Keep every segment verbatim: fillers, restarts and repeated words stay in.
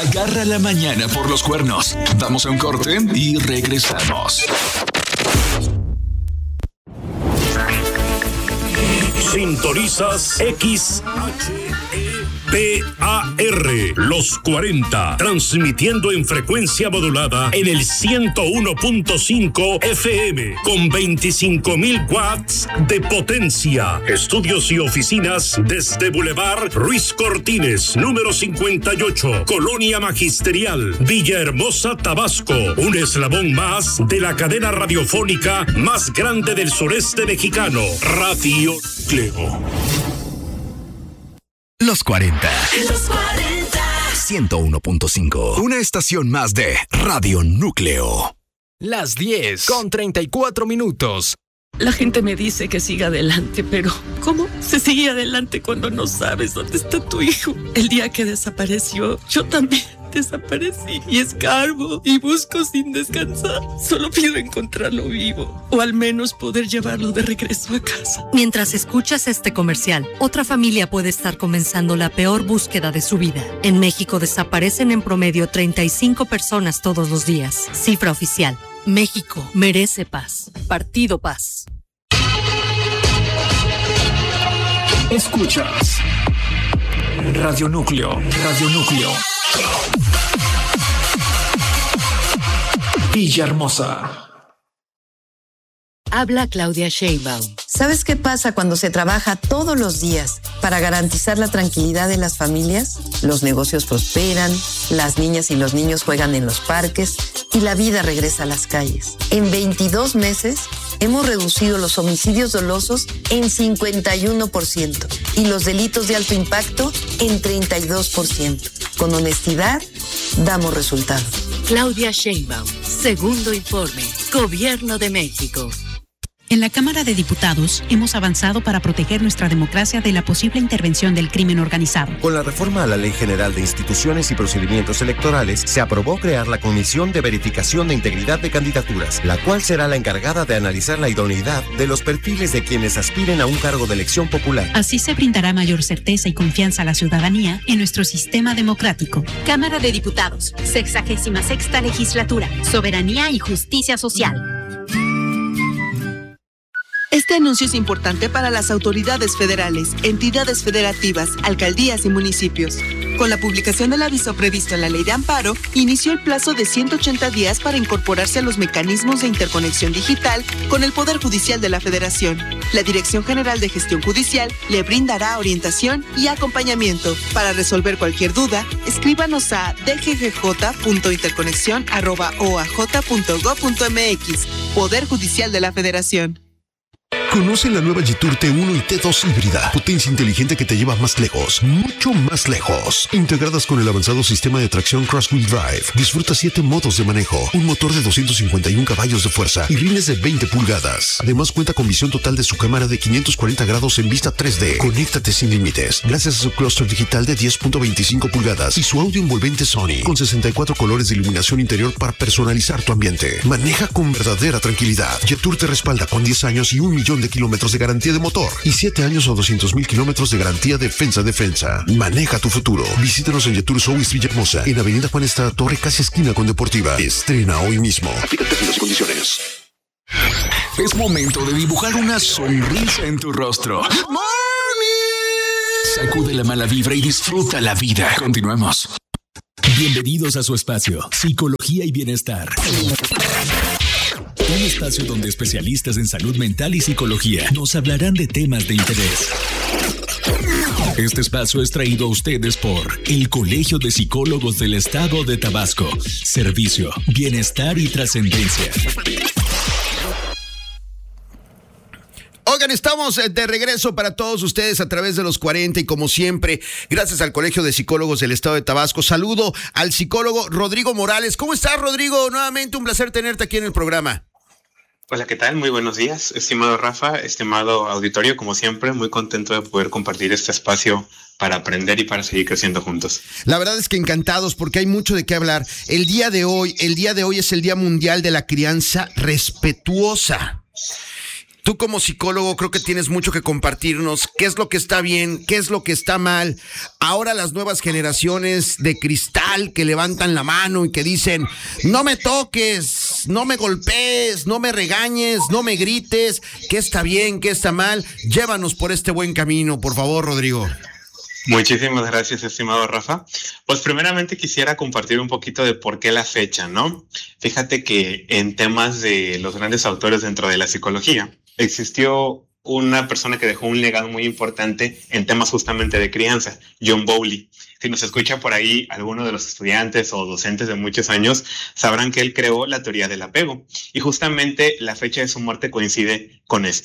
Agarra la mañana por los cuernos. Vamos a un corte y regresamos. Sintonizas X H E P A R, los cuarenta, transmitiendo en frecuencia modulada en el ciento uno punto cinco F M, con veinticinco mil watts de potencia. Estudios y oficinas desde Boulevard Ruiz Cortines, número cincuenta y ocho, Colonia Magisterial, Villahermosa, Tabasco. Un eslabón más de la cadena radiofónica más grande del sureste mexicano, Radio Núcleo. Los cuarenta. Los cuarenta. ciento uno punto cinco. Una estación más de Radio Núcleo. Las diez con treinta y cuatro minutos. La gente me dice que siga adelante, pero ¿cómo se sigue adelante cuando no sabes dónde está tu hijo? El día que desapareció, yo también desaparecí y escarbo y busco sin descansar. Solo pido encontrarlo vivo o al menos poder llevarlo de regreso a casa. Mientras escuchas este comercial, otra familia puede estar comenzando la peor búsqueda de su vida. En México desaparecen en promedio treinta y cinco personas todos los días. Cifra oficial. México merece paz. Partido Paz. Escuchas Radio Núcleo, Radio Núcleo. Villahermosa. Habla Claudia Sheinbaum. ¿Sabes qué pasa cuando se trabaja todos los días para garantizar la tranquilidad de las familias? Los negocios prosperan, las niñas y los niños juegan en los parques y la vida regresa a las calles. En veintidós meses hemos reducido los homicidios dolosos en cincuenta y uno por ciento y los delitos de alto impacto en treinta y dos por ciento. Con honestidad, damos resultados. Claudia Sheinbaum, segundo informe, Gobierno de México. En la Cámara de Diputados hemos avanzado para proteger nuestra democracia de la posible intervención del crimen organizado. Con la reforma a la Ley General de Instituciones y Procedimientos Electorales, se aprobó crear la Comisión de Verificación de Integridad de Candidaturas, la cual será la encargada de analizar la idoneidad de los perfiles de quienes aspiren a un cargo de elección popular. Así se brindará mayor certeza y confianza a la ciudadanía en nuestro sistema democrático. Cámara de Diputados, sexagésima sexta legislatura, Soberanía y Justicia Social. Este anuncio es importante para las autoridades federales, entidades federativas, alcaldías y municipios. Con la publicación del aviso previsto en la Ley de Amparo, inició el plazo de ciento ochenta días para incorporarse a los mecanismos de interconexión digital con el Poder Judicial de la Federación. La Dirección General de Gestión Judicial le brindará orientación y acompañamiento. Para resolver cualquier duda, escríbanos a d g g j punto interconexión arroba o a j punto gob punto m x. Poder Judicial de la Federación. Conoce la nueva Jetour T uno y T dos híbrida. Potencia inteligente que te lleva más lejos, mucho más lejos. Integradas con el avanzado sistema de tracción Cross-Wheel Drive. Disfruta siete modos de manejo, un motor de doscientos cincuenta y uno caballos de fuerza y rines de veinte pulgadas. Además cuenta con visión total de su cámara de quinientos cuarenta grados en vista tres D. Conéctate sin límites gracias a su clúster digital de diez punto veinticinco pulgadas y su audio envolvente Sony con sesenta y cuatro colores de iluminación interior para personalizar tu ambiente. Maneja con verdadera tranquilidad. Jetour te respalda con diez años y un millón de kilómetros de garantía de motor y siete años o doscientos mil kilómetros de garantía defensa-defensa. Maneja tu futuro. Visítanos en Jetour South Villahermosa, en Avenida Juan Estrada Torre, casi esquina con Deportiva. Estrena hoy mismo. Aplica términos y condiciones. Es momento de dibujar una sonrisa en tu rostro. ¡Morning! Sacude la mala vibra y disfruta la vida. Continuamos. Bienvenidos a su espacio, Psicología y Bienestar. Un espacio donde especialistas en salud mental y psicología nos hablarán de temas de interés. Este espacio es traído a ustedes por el Colegio de Psicólogos del Estado de Tabasco. Servicio, bienestar y trascendencia. Oigan, estamos de regreso para todos ustedes a través de los cuarenta y como siempre, gracias al Colegio de Psicólogos del Estado de Tabasco. Saludo al psicólogo Rodrigo Morales. ¿Cómo estás, Rodrigo? Nuevamente un placer tenerte aquí en el programa. Hola, ¿qué tal? Muy buenos días, estimado Rafa, estimado auditorio, como siempre, muy contento de poder compartir este espacio para aprender y para seguir creciendo juntos. La verdad es que encantados porque hay mucho de qué hablar. El día de hoy, el día de hoy es el Día Mundial de la Crianza Respetuosa. Tú como psicólogo creo que tienes mucho que compartirnos. ¿Qué es lo que está bien? ¿Qué es lo que está mal? Ahora las nuevas generaciones de cristal que levantan la mano y que dicen, no me toques, no me golpees, no me regañes, no me grites. ¿Qué está bien? ¿Qué está mal? Llévanos por este buen camino, por favor, Rodrigo. Muchísimas gracias, estimado Rafa. Pues primeramente quisiera compartir un poquito de por qué la fecha, ¿no? Fíjate que en temas de los grandes autores dentro de la psicología, existió una persona que dejó un legado muy importante en temas justamente de crianza, John Bowlby. Si nos escucha por ahí alguno de los estudiantes o docentes de muchos años, sabrán que él creó la teoría del apego y justamente la fecha de su muerte coincide con esto.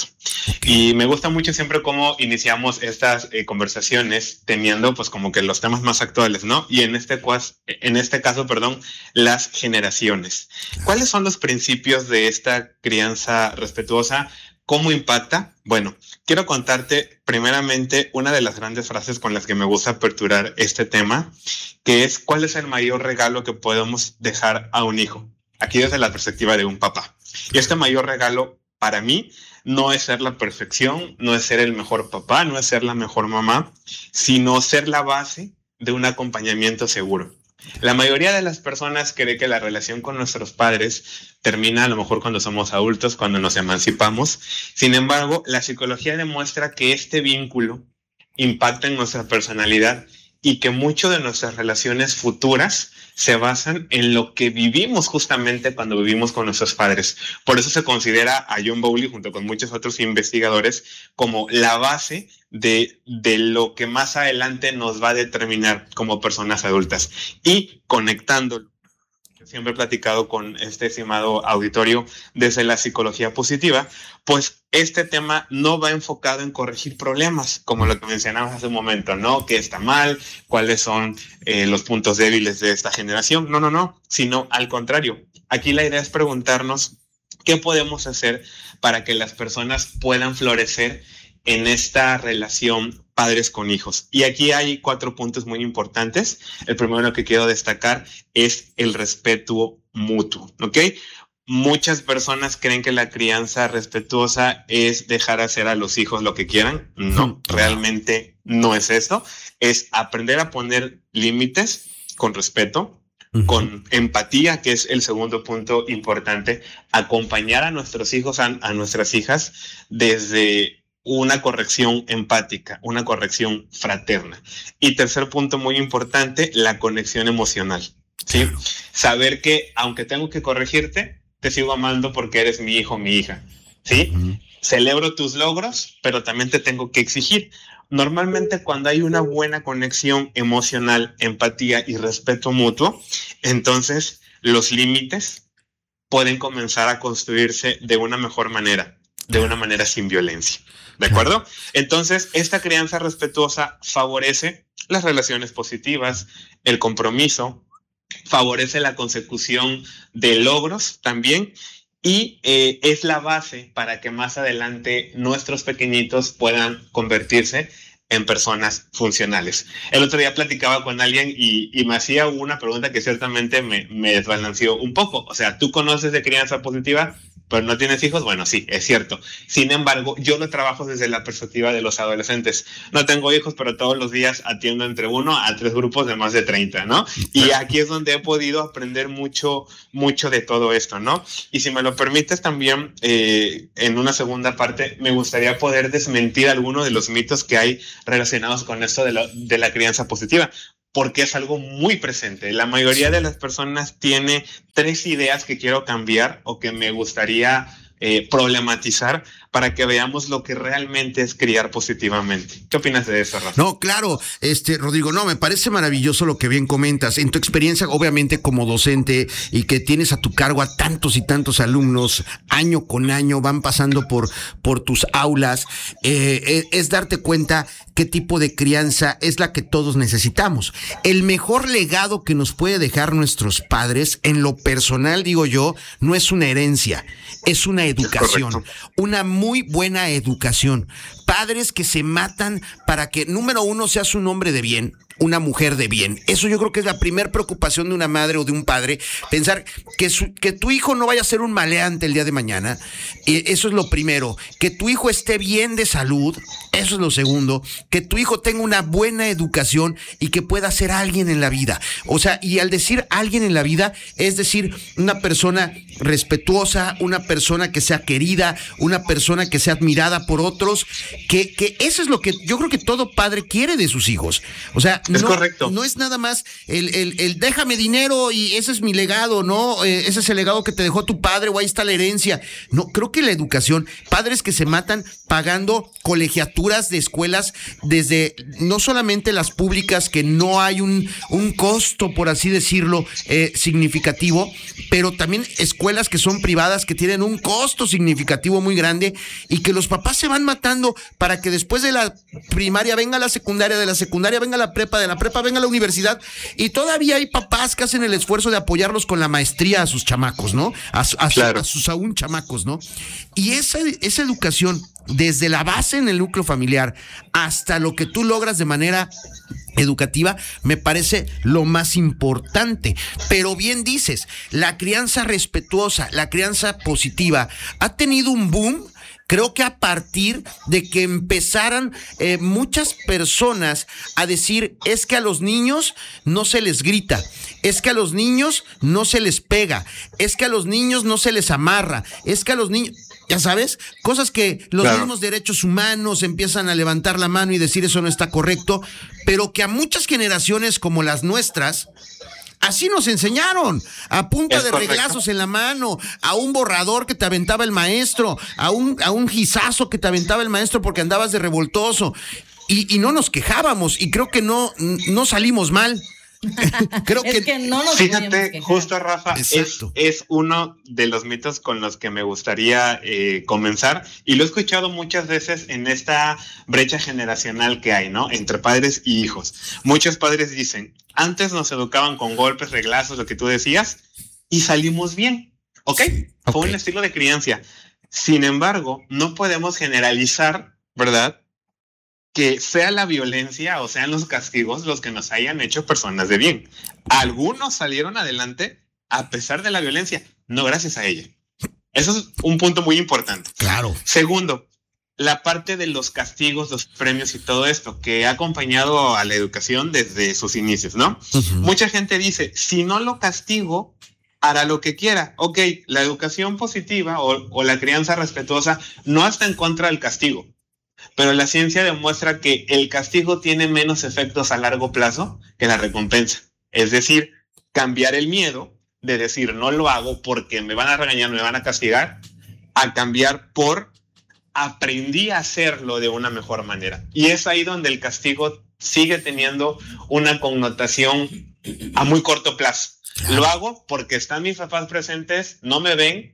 Y me gusta mucho siempre cómo iniciamos estas eh, conversaciones teniendo pues como que los temas más actuales, ¿no? Y en este, en este caso, perdón, las generaciones. ¿Cuáles son los principios de esta crianza respetuosa? ¿Cómo impacta? Bueno, quiero contarte primeramente una de las grandes frases con las que me gusta aperturar este tema, que es ¿cuál es el mayor regalo que podemos dejar a un hijo? Aquí desde la perspectiva de un papá. Y este mayor regalo para mí no es ser la perfección, no es ser el mejor papá, no es ser la mejor mamá, sino ser la base de un acompañamiento seguro. La mayoría de las personas cree que la relación con nuestros padres termina a lo mejor cuando somos adultos, cuando nos emancipamos. Sin embargo, la psicología demuestra que este vínculo impacta en nuestra personalidad y que mucho de nuestras relaciones futuras se basan en lo que vivimos justamente cuando vivimos con nuestros padres. Por eso se considera a John Bowlby, junto con muchos otros investigadores, como la base de, de lo que más adelante nos va a determinar como personas adultas. Y conectándolo, siempre he platicado con este estimado auditorio desde la psicología positiva, pues este tema no va enfocado en corregir problemas, como lo que mencionamos hace un momento, ¿no? ¿Qué está mal? ¿Cuáles son eh, los puntos débiles de esta generación? No, no, no, sino al contrario. Aquí la idea es preguntarnos qué podemos hacer para que las personas puedan florecer en esta relación padres con hijos. Y aquí hay cuatro puntos muy importantes. El primero que quiero destacar es el respeto mutuo, ¿ok? Muchas personas creen que la crianza respetuosa es dejar hacer a los hijos lo que quieran. No, realmente no es eso. Es aprender a poner límites con respeto, uh-huh. con empatía, que es el segundo punto importante. Acompañar a nuestros hijos, a, a nuestras hijas, desde una corrección empática, una corrección fraterna. Y tercer punto muy importante, la conexión emocional, ¿sí? Claro. Saber que aunque tengo que corregirte, te sigo amando porque eres mi hijo, mi hija, ¿sí? Uh-huh. Celebro tus logros, pero también te tengo que exigir. Normalmente cuando hay una buena conexión emocional, empatía y respeto mutuo, entonces los límites pueden comenzar a construirse de una mejor manera, de una manera sin violencia. ¿De acuerdo? Entonces, esta crianza respetuosa favorece las relaciones positivas, el compromiso, favorece la consecución de logros también y eh, es la base para que más adelante nuestros pequeñitos puedan convertirse en personas funcionales. El otro día platicaba con alguien y, y me hacía una pregunta que ciertamente me, me desbalanceó un poco. O sea, ¿tú conoces de crianza positiva, pero no tienes hijos? Bueno, sí, es cierto. Sin embargo, yo lo trabajo desde la perspectiva de los adolescentes. No tengo hijos, pero todos los días atiendo entre uno a tres grupos de más de treinta, ¿no? Y aquí es donde he podido aprender mucho, mucho de todo esto, ¿no? Y si me lo permites también, eh, en una segunda parte, me gustaría poder desmentir algunos de los mitos que hay relacionados con esto de la, de la crianza positiva, porque es algo muy presente. La mayoría de las personas tiene tres ideas que quiero cambiar o que me gustaría eh, problematizar para que veamos lo que realmente es criar positivamente. ¿Qué opinas de eso, Rafa? No, claro, este, Rodrigo, no, me parece maravilloso lo que bien comentas. En tu experiencia, obviamente, como docente y que tienes a tu cargo a tantos y tantos alumnos, año con año, van pasando por, por tus aulas, eh, es darte cuenta qué tipo de crianza es la que todos necesitamos. El mejor legado que nos puede dejar nuestros padres, en lo personal, digo yo, no es una herencia, es una educación, una muy buena educación. Padres que se matan para que, número uno, seas un hombre de bien, una mujer de bien. Eso yo creo que es la primera preocupación de una madre o de un padre, pensar que, su, que tu hijo no vaya a ser un maleante el día de mañana. Eh, eso es lo primero. Que tu hijo esté bien de salud, eso es lo segundo. Que tu hijo tenga una buena educación y que pueda ser alguien en la vida. O sea, y al decir alguien en la vida, es decir, una persona respetuosa, una persona que sea querida, una persona que sea admirada por otros, que, que eso es lo que yo creo que todo padre quiere de sus hijos. O sea, es no, correcto. No es nada más el, el, el déjame dinero y ese es mi legado, ¿no? Eh, ese es el legado que te dejó tu padre o ahí está la herencia. No, creo que la educación, padres que se matan pagando colegiaturas de escuelas desde, no solamente las públicas, que no hay un, un costo, por así decirlo, eh, significativo, pero también escuelas que son privadas, que tienen un costo significativo muy grande y que los papás se van matando para que después de la primaria venga la secundaria, de la secundaria venga la prepa, de la prepa venga la universidad, y todavía hay papás que hacen el esfuerzo de apoyarlos con la maestría a sus chamacos, ¿no? A, a, claro. a sus aún chamacos, ¿no? Y esa, esa educación, desde la base en el núcleo familiar hasta lo que tú logras de manera educativa, me parece lo más importante. Pero bien dices, la crianza respetuosa, la crianza positiva, ha tenido un boom. Creo que a partir de que empezaran eh, muchas personas a decir, es que a los niños no se les grita, es que a los niños no se les pega, es que a los niños no se les amarra, es que a los niños, ya sabes, cosas que los claro. mismos derechos humanos empiezan a levantar la mano y decir eso no está correcto, pero que a muchas generaciones como las nuestras, así nos enseñaron, a punta es de correcto. reglazos en la mano, a un borrador que te aventaba el maestro, a un, a un gizazo que te aventaba el maestro porque andabas de revoltoso, y, y no nos quejábamos, y creo que no, no salimos mal. Creo es que, que no nos fíjate, justo Rafa, es, es uno de los mitos con los que me gustaría eh, comenzar, y lo he escuchado muchas veces en esta brecha generacional que hay, ¿no? Entre padres y hijos. Muchos padres dicen, antes nos educaban con golpes, reglazos, lo que tú decías, y salimos bien, ¿ok? okay. Fue un estilo de crianza. Sin embargo, no podemos generalizar, ¿verdad?, que sea la violencia o sean los castigos los que nos hayan hecho personas de bien. Algunos salieron adelante a pesar de la violencia, no gracias a ella. Eso es un punto muy importante. Claro. Segundo, la parte de los castigos, los premios y todo esto que ha acompañado a la educación desde sus inicios, ¿no? Uh-huh. Mucha gente dice, si no lo castigo, hará lo que quiera. Ok, la educación positiva o, o la crianza respetuosa no está en contra del castigo. Pero la ciencia demuestra que el castigo tiene menos efectos a largo plazo que la recompensa. Es decir, cambiar el miedo de decir no lo hago porque me van a regañar, me van a castigar, a cambiar por aprendí a hacerlo de una mejor manera. Y es ahí donde el castigo sigue teniendo una connotación a muy corto plazo. Lo hago porque están mis papás presentes, no me ven,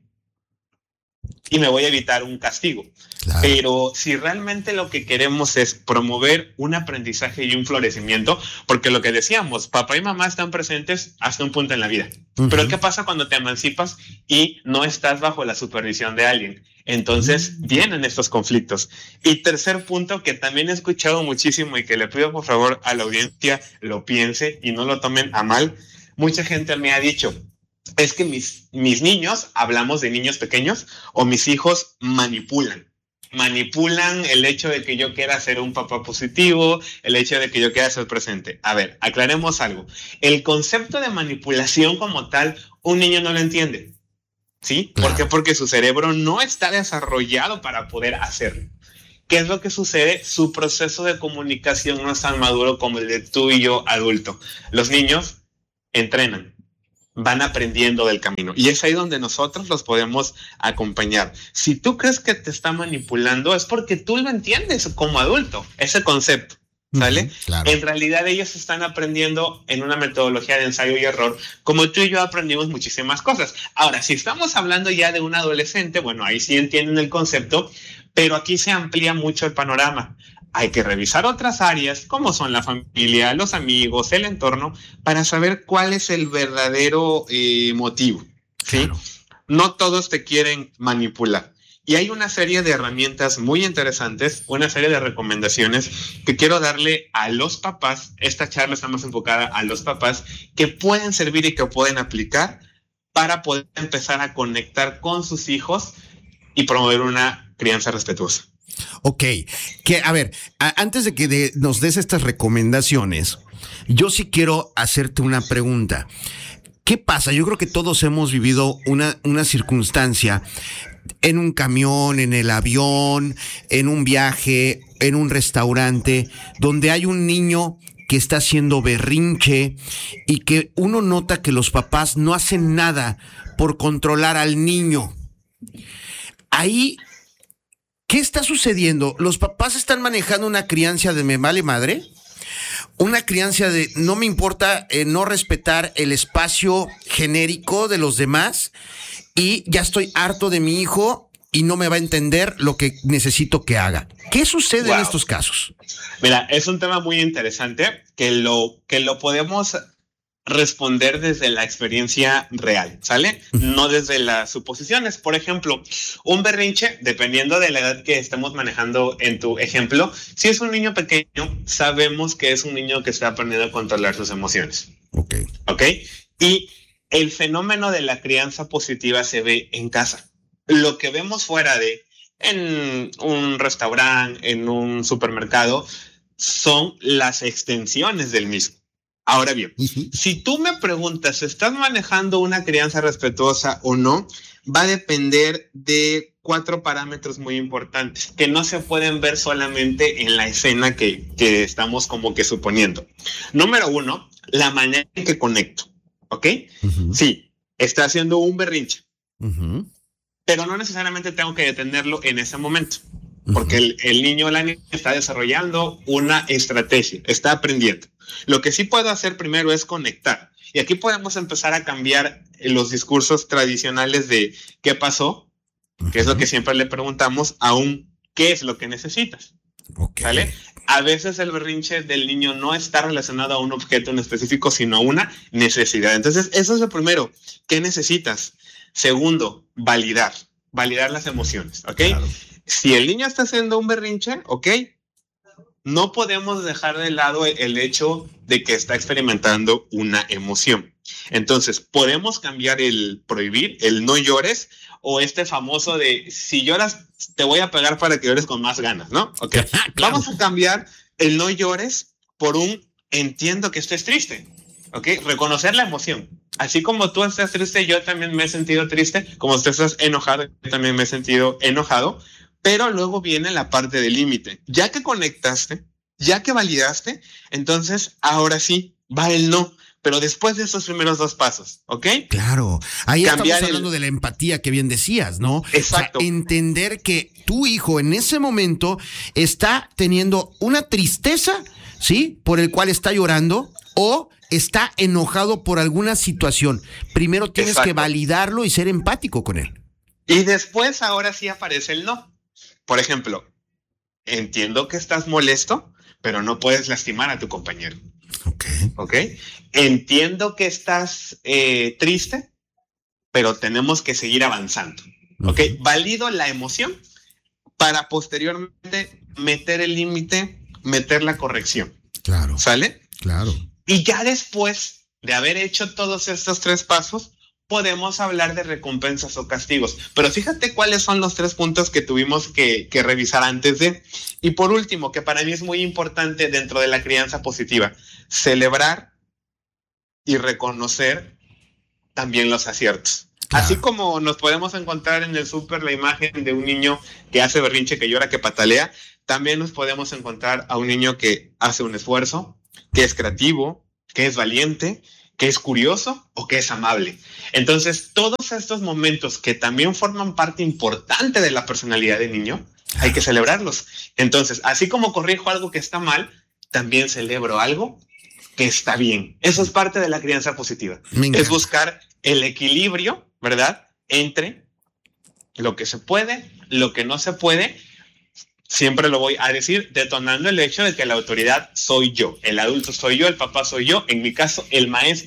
y me voy a evitar un castigo. Claro. Pero si realmente lo que queremos es promover un aprendizaje y un florecimiento, porque lo que decíamos, papá y mamá están presentes hasta un punto en la vida. Uh-huh. Pero ¿qué pasa cuando te emancipas y no estás bajo la supervisión de alguien? Entonces uh-huh. vienen estos conflictos. Y tercer punto que también he escuchado muchísimo y que le pido por favor a la audiencia lo piense y no lo tomen a mal. Mucha gente me ha dicho, es que mis, mis niños, hablamos de niños pequeños, o mis hijos manipulan. Manipulan el hecho de que yo quiera ser un papá positivo, el hecho de que yo quiera ser presente. A ver, aclaremos algo. El concepto de manipulación como tal, un niño no lo entiende. ¿Sí? Claro. ¿Por qué? Porque su cerebro no está desarrollado para poder hacerlo. ¿Qué es lo que sucede? Su proceso de comunicación no es tan maduro como el de tú y yo adulto. Los niños entrenan, van aprendiendo del camino. Y es ahí donde nosotros los podemos acompañar. Si tú crees que te está manipulando, es porque tú lo entiendes como adulto, ese concepto, ¿sale? Uh-huh, claro. En realidad ellos están aprendiendo en una metodología de ensayo y error, como tú y yo aprendimos muchísimas cosas. Ahora, si estamos hablando ya de un adolescente, bueno, ahí sí entienden el concepto, pero aquí se amplía mucho el panorama. Hay que revisar otras áreas, como son la familia, los amigos, el entorno, para saber cuál es el verdadero eh, motivo, ¿sí? Claro. No todos te quieren manipular. Y hay una serie de herramientas muy interesantes, una serie de recomendaciones que quiero darle a los papás. Esta charla está más enfocada a los papás que pueden servir y que pueden aplicar para poder empezar a conectar con sus hijos y promover una crianza respetuosa. Ok, que a ver, a, antes de que de, nos des estas recomendaciones, yo sí quiero hacerte una pregunta. ¿Qué pasa? Yo creo que todos hemos vivido una, una circunstancia en un camión, en el avión, en un viaje, en un restaurante, donde hay un niño que está haciendo berrinche y que uno nota que los papás no hacen nada por controlar al niño. Ahí, ¿qué está sucediendo? ¿Los papás están manejando una crianza de me vale madre? Una crianza de no me importa eh, no respetar el espacio genérico de los demás y ya estoy harto de mi hijo y no me va a entender lo que necesito que haga. ¿Qué sucede wow. en estos casos? Mira, es un tema muy interesante que lo, que lo podemos responder desde la experiencia real, ¿sale? No desde las suposiciones. Por ejemplo, un berrinche, dependiendo de la edad que estemos manejando en tu ejemplo, si es un niño pequeño, sabemos que es un niño que está aprendiendo a controlar sus emociones. Ok. Ok. Y el fenómeno de la crianza positiva se ve en casa. Lo que vemos fuera de, en un restaurante, en un supermercado, son las extensiones del mismo. Ahora bien, uh-huh. si tú me preguntas, ¿estás manejando una crianza respetuosa o no? Va a depender de cuatro parámetros muy importantes que no se pueden ver solamente en la escena que, que estamos como que suponiendo. Número uno, la manera en que conecto, ¿ok? Uh-huh. Sí, está haciendo un berrinche, uh-huh. pero no necesariamente tengo que detenerlo en ese momento. Porque el, el niño o la niña está desarrollando una estrategia, está aprendiendo. Lo que sí puedo hacer primero es conectar. Y aquí podemos empezar a cambiar los discursos tradicionales de qué pasó, que es lo que siempre le preguntamos, a un qué es lo que necesitas. Okay. ¿Vale? A veces el berrinche del niño no está relacionado a un objeto en específico, sino a una necesidad. Entonces, eso es lo primero. ¿Qué necesitas? Segundo, validar. Validar las emociones, ¿ok? Claro. Si el niño está haciendo un berrinche, ok, no podemos dejar de lado el hecho de que está experimentando una emoción. Entonces, podemos cambiar el prohibir, el no llores, o este famoso de si lloras, te voy a pegar para que llores con más ganas, ¿no? Ok, claro. Vamos a cambiar el no llores por un entiendo que estés triste, ok, reconocer la emoción. Así como tú estás triste, yo también me he sentido triste, como tú estás enojado, yo también me he sentido enojado. Pero luego viene la parte del límite. Ya que conectaste, ya que validaste, entonces ahora sí va el no. Pero después de esos primeros dos pasos, ¿ok? Claro. Ahí Cambiar estamos hablando el... de la empatía que bien decías, ¿no? Exacto. O sea, entender que tu hijo en ese momento está teniendo una tristeza, ¿sí? Por el cual está llorando o está enojado por alguna situación. Primero tienes Exacto. que validarlo y ser empático con él. Y después ahora sí aparece el no. Por ejemplo, entiendo que estás molesto, pero no puedes lastimar a tu compañero. Ok. Ok. Entiendo que estás eh, triste, pero tenemos que seguir avanzando. Uh-huh. Ok. Valido la emoción para posteriormente meter el límite, meter la corrección. Claro. ¿Sale? Claro. Y ya después de haber hecho todos estos tres pasos, podemos hablar de recompensas o castigos. Pero fíjate cuáles son los tres puntos que tuvimos que, que revisar antes de. Y por último, que para mí es muy importante dentro de la crianza positiva, celebrar y reconocer también los aciertos. Claro. Así como nos podemos encontrar en el súper la imagen de un niño que hace berrinche, que llora, que patalea, también nos podemos encontrar a un niño que hace un esfuerzo, que es creativo, que es valiente, que es curioso o que es amable. Entonces, todos estos momentos que también forman parte importante de la personalidad del niño, hay que celebrarlos. Entonces, así como corrijo algo que está mal, también celebro algo que está bien. Eso es parte de la crianza positiva. Es buscar el equilibrio, ¿verdad?, entre lo que se puede, lo que no se puede. Siempre lo voy a decir, detonando el hecho de que la autoridad soy yo, el adulto soy yo, el papá soy yo, en mi caso el maestro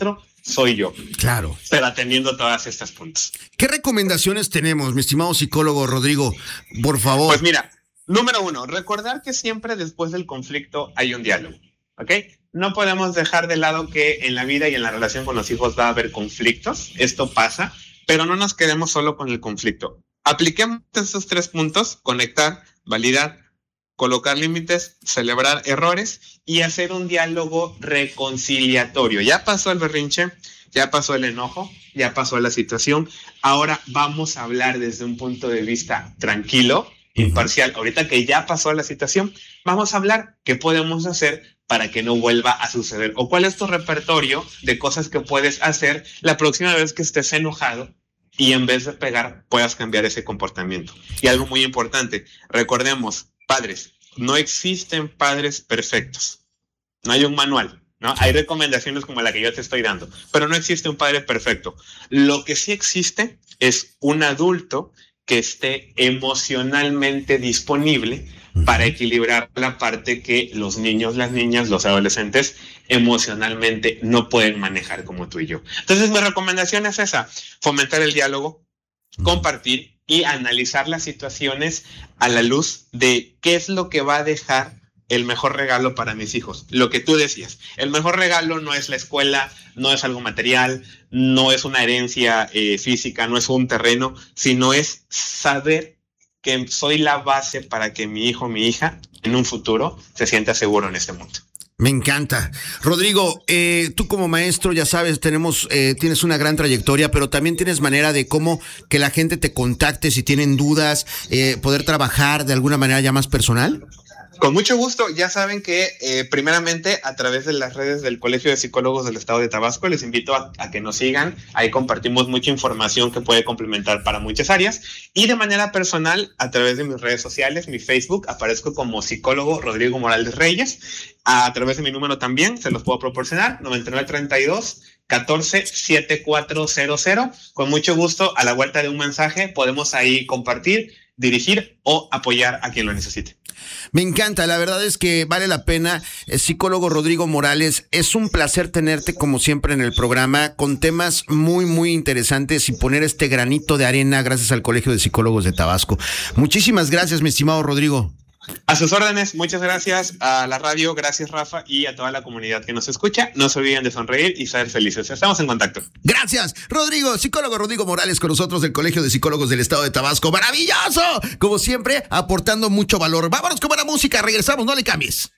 soy yo. Claro. Pero atendiendo todas estas puntos. ¿Qué recomendaciones tenemos, mi estimado psicólogo Rodrigo? Por favor. Pues mira, número uno, recordar que siempre después del conflicto hay un diálogo, ¿ok? No podemos dejar de lado que en la vida y en la relación con los hijos va a haber conflictos. Esto pasa, pero no nos quedemos solo con el conflicto. Apliquemos estos tres puntos: conectar, validar, colocar límites, celebrar errores y hacer un diálogo reconciliatorio. Ya pasó el berrinche, ya pasó el enojo, ya pasó la situación. Ahora vamos a hablar desde un punto de vista tranquilo, imparcial. Ahorita que ya pasó la situación, vamos a hablar qué podemos hacer para que no vuelva a suceder, o cuál es tu repertorio de cosas que puedes hacer la próxima vez que estés enojado y en vez de pegar puedas cambiar ese comportamiento. Y algo muy importante, recordemos, padres, no existen padres perfectos. No hay un manual, ¿no? Hay recomendaciones como la que yo te estoy dando, pero no existe un padre perfecto. Lo que sí existe es un adulto que esté emocionalmente disponible para equilibrar la parte que los niños, las niñas, los adolescentes emocionalmente no pueden manejar como tú y yo. Entonces mi recomendación es esa: fomentar el diálogo, compartir y analizar las situaciones a la luz de qué es lo que va a dejar el mejor regalo para mis hijos. Lo que tú decías, el mejor regalo no es la escuela, no es algo material, no es una herencia eh, física, no es un terreno, sino es saber que soy la base para que mi hijo, mi hija, en un futuro se sienta seguro en este mundo. Me encanta. Rodrigo, eh, tú como maestro, ya sabes, tenemos, eh, tienes una gran trayectoria, pero también tienes manera de cómo que la gente te contacte si tienen dudas, eh, poder trabajar de alguna manera ya más personal. Con mucho gusto. Ya saben que eh, primeramente a través de las redes del Colegio de Psicólogos del Estado de Tabasco les invito a, a que nos sigan. Ahí compartimos mucha información que puede complementar para muchas áreas, y de manera personal a través de mis redes sociales, mi Facebook, aparezco como psicólogo Rodrigo Morales Reyes. A través de mi número también se los puedo proporcionar: noventa y nueve treinta y dos catorce setenta y cuatro cero cero. Con mucho gusto, a la vuelta de un mensaje podemos ahí compartir, dirigir o apoyar a quien lo necesite. Me encanta, la verdad es que vale la pena. El psicólogo Rodrigo Morales, es un placer tenerte como siempre en el programa con temas muy muy interesantes y poner este granito de arena gracias al Colegio de Psicólogos de Tabasco. Muchísimas gracias, mi estimado Rodrigo. A sus órdenes, muchas gracias a la radio, gracias Rafa, y a toda la comunidad que nos escucha. No se olviden de sonreír y ser felices. Estamos en contacto. Gracias, Rodrigo, psicólogo Rodrigo Morales con nosotros del Colegio de Psicólogos del Estado de Tabasco. ¡Maravilloso! Como siempre, aportando mucho valor. Vámonos con buena música, regresamos, no le cambies.